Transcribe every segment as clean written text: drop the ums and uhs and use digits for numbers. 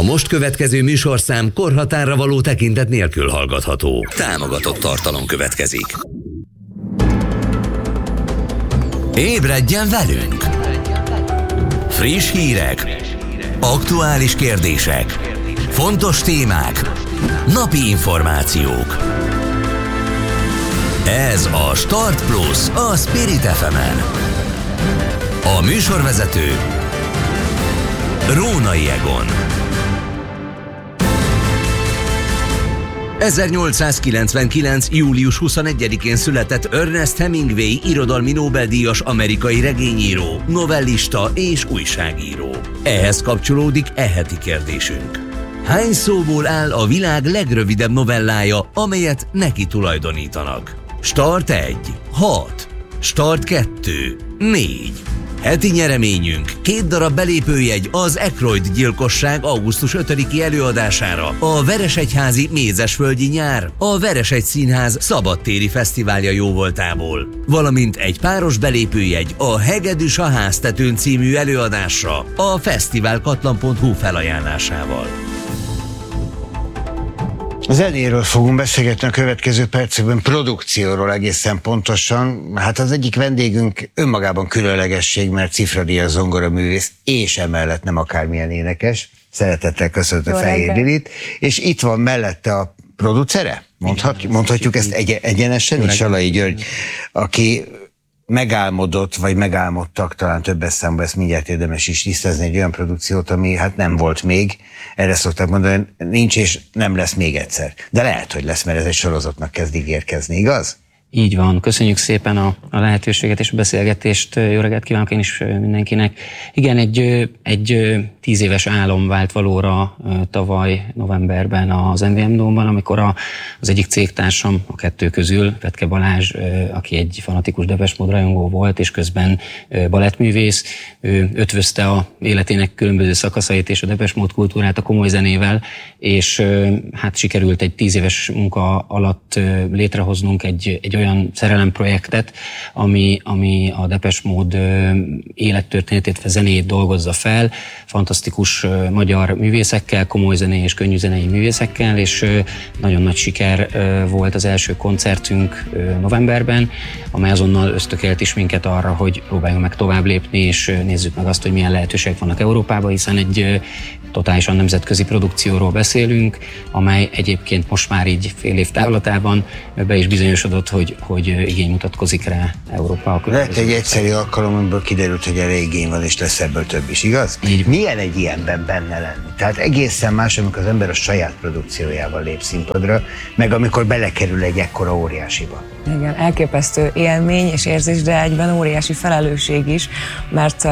A most következő műsorszám korhatárra való tekintet nélkül hallgatható. Támogatott tartalom következik. Ébredjen velünk! Friss hírek, aktuális kérdések, fontos témák, napi információk. Ez a Start Plus a Spirit FM-en. A műsorvezető Rónai Egon. 1899. július 21-én született Ernest Hemingway irodalmi Nobel-díjas amerikai regényíró, novellista és újságíró. Ehhez kapcsolódik e heti kérdésünk. Hány szóból áll a világ legrövidebb novellája, amelyet neki tulajdonítanak? Start 1, 6, Start 2, 4. Heti nyereményünk 2 darab belépőjegy az Aykroyd gyilkosság augusztus 5-i előadására, a Veresegyházi Mézesföldi nyár, a Veresegy Színház szabadtéri fesztiválja jóvoltából, valamint egy páros belépőjegy a Hegedűs a háztetőn című előadásra a fesztiválkatlan.hu felajánlásával. A zenéről fogunk beszélgetni a következő percekben, produkcióról egészen pontosan. Hát az egyik vendégünk önmagában különlegesség, mert cifradíjas zongoraművész, és emellett nem akármilyen énekes. Szeretettel köszöntöm Fehér Lilit, és itt van mellette a producere? Mondhatjuk ezt egyenesen, és Salai György, aki megálmodott, vagy megálmodtak, talán többes számban, ezt mindjárt érdemes is tisztázni, egy olyan produkciót, ami hát nem volt még, erre szokták mondani, nincs és nem lesz még egyszer. De lehet, hogy lesz, mert ez egy sorozatnak kezd ígérkezni, igaz? Így van. Köszönjük szépen a lehetőséget és a beszélgetést. Jó reggelt kívánok én is mindenkinek. Igen, egy 10 éves álom vált valóra tavaly novemberben az MVM Dómban, amikor az egyik cégtársam, a 2 közül, Vetke Balázs, aki egy fanatikus Depeche Mode rajongó volt, és közben balettművész, ötvözte a életének különböző szakaszait és a Depeche Mode kultúrát a komoly zenével, és hát sikerült egy 10 éves munka alatt létrehoznunk egy olyan szerelemprojektet, ami a Depeche Mode élettörténetét, vagy zenéjét dolgozza fel, fantasztikus magyar művészekkel, komoly zenei és könnyű zenei művészekkel, és nagyon nagy siker volt az első koncertünk novemberben, amely azonnal ösztökélt is minket arra, hogy próbáljunk meg tovább lépni, és nézzük meg azt, hogy milyen lehetőségek vannak Európában, hiszen egy totálisan nemzetközi produkcióról beszélünk, amely egyébként most már így fél év távlatában be is bizonyosodott, hogy igény mutatkozik rá Európa. Lehet egy egyszerű alkalom, amiből kiderült, hogy erre igény van, és lesz ebből több is, igaz? Így. Milyen egy ilyenben benne lenni? Tehát egészen más, amikor az ember a saját produkciójával lép színpadra, meg amikor belekerül egy ekkora óriásiba. Igen, elképesztő élmény és érzés, de egyben óriási felelősség is, mert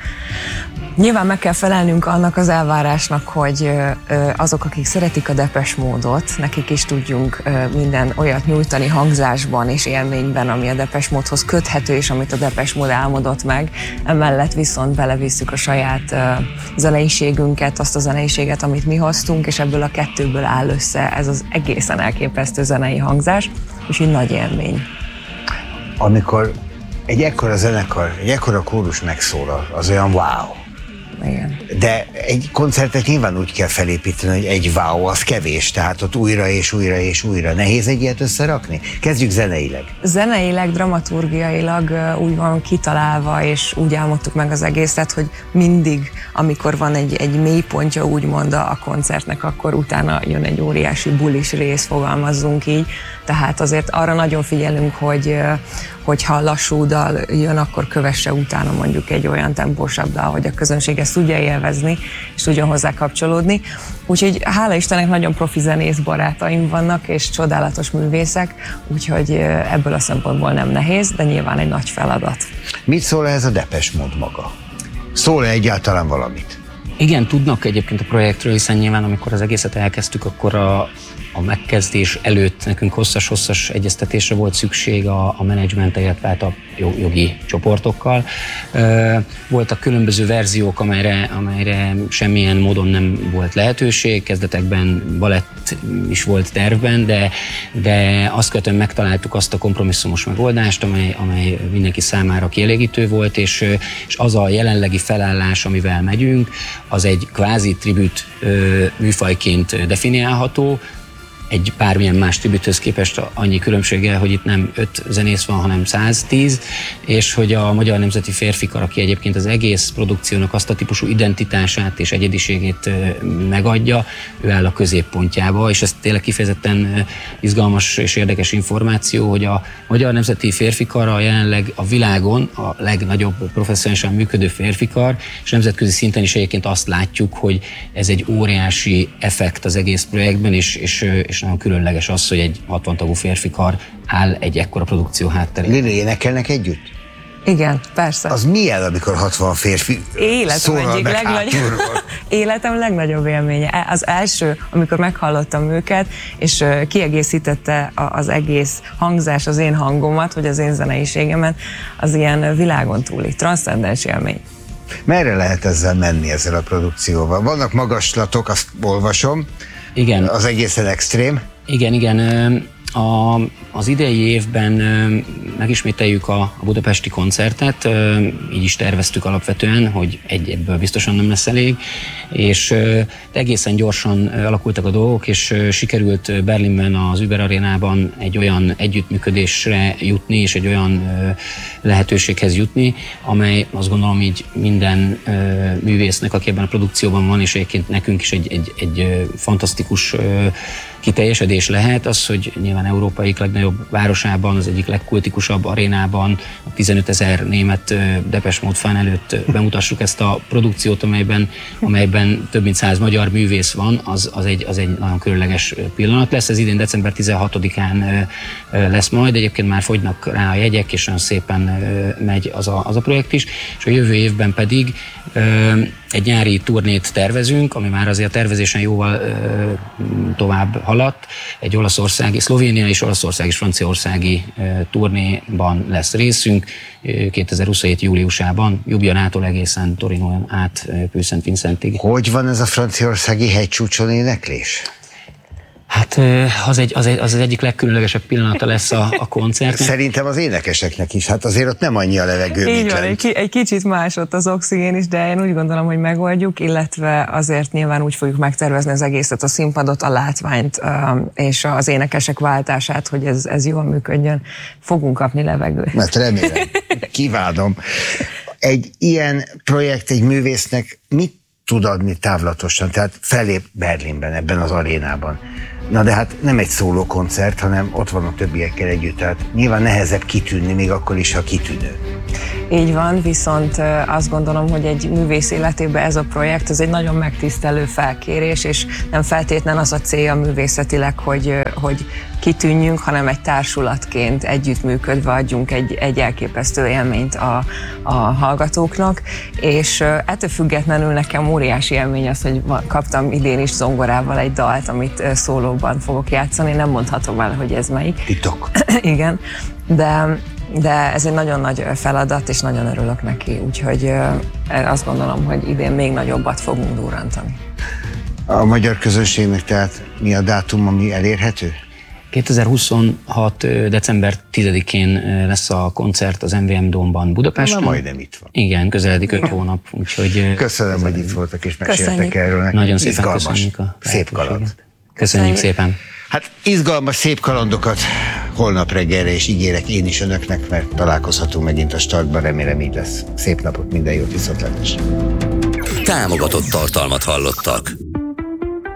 nyilván meg kell felelnünk annak az elvárásnak, hogy azok, akik szeretik a Depeche Mode-ot, nekik is tudjunk minden olyat nyújtani hangzásban és élményben, ami a Depeche Mode-hoz köthető, és amit a Depeche Mode álmodott meg. Emellett viszont belevisszük a saját zeneiségünket, azt a zeneiséget, amit mi hoztunk, és ebből a 2-ből áll össze ez az egészen elképesztő zenei hangzás, és így nagy élmény. Amikor egy ekkora zenekar, egy ekkora kórus megszólal, az olyan wow. Igen. De egy koncertet nyilván úgy kell felépíteni, hogy egy wow, az kevés, tehát ott újra és újra és újra. Nehéz egy ilyet összerakni? Kezdjük zeneileg. Zeneileg, dramaturgiailag úgy van kitalálva, és úgy álmodtuk meg az egészet, hogy mindig, amikor van egy mélypontja úgymond a koncertnek, akkor utána jön egy óriási bulis rész, fogalmazzunk így. Tehát azért arra nagyon figyelünk, hogyha lassú dal jön, akkor kövesse utána mondjuk egy olyan tempósabb dal, hogy a közönség ezt tudja élvezni, és tudjon hozzá kapcsolódni. Úgyhogy hála Istennek nagyon profi zenész barátaim vannak, és csodálatos művészek, úgyhogy ebből a szempontból nem nehéz, de nyilván egy nagy feladat. Mit szól ez a Depeche Mode maga? Szól-e egyáltalán valamit? Igen, tudnak egyébként a projektről, hiszen nyilván amikor az egészet elkezdtük, akkor a megkezdés előtt nekünk hosszas egyeztetésre volt szükség a menedzsment, illetve a jogi csoportokkal. Voltak különböző verziók, amelyre semmilyen módon nem volt lehetőség. Kezdetekben balett is volt tervben, de azt követően megtaláltuk azt a kompromisszumos megoldást, amely mindenki számára kielégítő volt, és az a jelenlegi felállás, amivel megyünk, az egy kvázi tribüt műfajként definiálható, egy bármilyen más tribüthöz képest annyi különbséggel, hogy itt nem 5 zenész van, hanem 110, és hogy a Magyar Nemzeti Férfikar, aki egyébként az egész produkciónak azt a típusú identitását és egyediségét megadja, ő áll a középpontjába, és ez tényleg kifejezetten izgalmas és érdekes információ, hogy a Magyar Nemzeti Férfikar jelenleg a világon a legnagyobb professzionálisan működő férfikar, és nemzetközi szinten is egyébként azt látjuk, hogy ez egy óriási effekt az egész projektben, és nagyon különleges az, hogy egy 60 tagú férfikar áll egy ekkora produkció hátterén. Lili, énekelnek együtt? Igen, persze. Az milyen, amikor 60 férfi szólal meg hátulról? Életem legnagyobb élménye. Az első, amikor meghallottam őket, és kiegészítette az egész hangzás az én hangomat, vagy az én zeneiségemet, az ilyen világon túli, transzcendens élmény. Merre lehet ezzel menni, ezzel a produkcióval? Vannak magaslatok, azt olvasom. Igen. Az egészen extrém. Igen. Az idei évben megismételjük a budapesti koncertet, így is terveztük alapvetően, hogy ebből biztosan nem lesz elég, és egészen gyorsan alakultak a dolgok, és sikerült Berlinben az Uber Arénában egy olyan együttműködésre jutni, és egy olyan lehetőséghez jutni, amely azt gondolom így minden művésznek, aki ebben a produkcióban van, és egyébként nekünk is egy fantasztikus kiteljesedés lehet az, hogy nyilván Európa egyik legnagyobb városában, az egyik legkultikusabb arénában, a 15 000 német Depeche Mode fan előtt bemutassuk ezt a produkciót, amelyben több mint 100 magyar művész van, az egy nagyon különleges pillanat lesz. Ez idén december 16-án lesz majd, egyébként már fogynak rá a jegyek, és nagyon szépen megy az a projekt is, és a jövő évben pedig egy nyári turnét tervezünk, ami már azért a tervezésen jóval tovább haladt. Egy olaszországi, szlovénia és olaszországi és franciaországi turnéban lesz részünk 2027. júliusában, Ljubljanától egészen Torinon át Pűszent Vincentig. Hogy van ez a franciaországi hegycsúcson éneklés? Hát az egyik legkülönlegesebb pillanata lesz a koncert. Szerintem az énekeseknek is, hát azért ott nem annyi a levegő, így mint van, lent. egy kicsit más ott az oxigén is, de én úgy gondolom, hogy megoldjuk, illetve azért nyilván úgy fogjuk megtervezni az egészet, a színpadot, a látványt és az énekesek váltását, hogy ez jól működjön. Fogunk kapni levegőt. Mert remélem, kívánom. Egy ilyen projekt egy művésznek mit tud adni távlatosan, tehát fellép Berlinben, ebben az arénában. Na de hát nem egy szóló koncert, hanem ott van a többiekkel együtt, tehát nyilván nehezebb kitűnni, még akkor is, ha kitűnő. Így van, viszont azt gondolom, hogy egy művész életében ez a projekt, ez egy nagyon megtisztelő felkérés, és nem feltétlen az a célja művészetileg, hogy kitűnjünk, hanem egy társulatként együttműködve adjunk egy elképesztő élményt a hallgatóknak, és ettől függetlenül nekem óriási élmény az, hogy kaptam idén is zongorával egy dalt, amit szólóban fogok játszani, nem mondhatom el, hogy ez melyik. Titok. Igen, de ez egy nagyon nagy feladat, és nagyon örülök neki, úgyhogy azt gondolom, hogy idén még nagyobbat fogunk durrantani. A magyar közönségnek tehát mi a dátum, ami elérhető? 2026. december 10-én lesz a koncert az MVM Dómban Budapesten. Na, majdnem itt van. Igen, közeledik 5 hónap, úgyhogy... Köszönöm, hogy itt voltak és meséltek erről. Nagyon szépen köszönjük a szép kaland. Köszönjük szépen. Hát izgalmas, szép kalandokat holnap reggelre, és ígérek én is önöknek, mert találkozhatunk megint a startban, remélem így lesz. Szép napot, minden jót, viszontlátásra. Támogatott tartalmat hallottak.